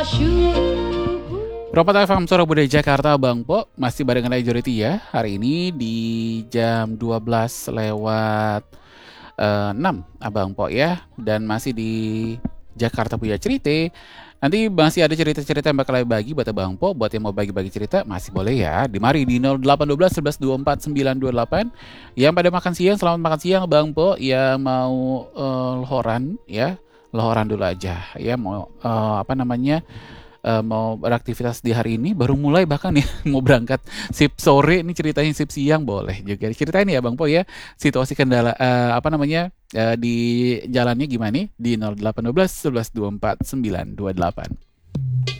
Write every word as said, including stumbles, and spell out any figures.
Propat F M Suara Budaya Jakarta, Bang Po. Masih barengan Majority ya. Hari ini di jam dua belas lewat uh, enam, Abang Po ya. Dan masih di Jakarta Punya Cerita. Nanti masih ada cerita-cerita yang bakal bagi buat Abang Po. Buat yang mau bagi-bagi cerita, masih boleh ya. Dimari di nol delapan satu dua satu satu dua empat sembilan dua delapan. Yang pada makan siang, selamat makan siang Bang Po. Yang mau uh, lohoran ya. Lohoran dulu aja ya. Mau uh, apa namanya... Uh, mau beraktivitas di hari ini baru mulai bahkan ya mau berangkat sip sore ini ceritanya sip siang boleh juga ceritain ya Bang Po ya situasi kendala uh, apa namanya uh, di jalannya gimana di nol delapan satu dua satu satu dua empat sembilan dua delapan.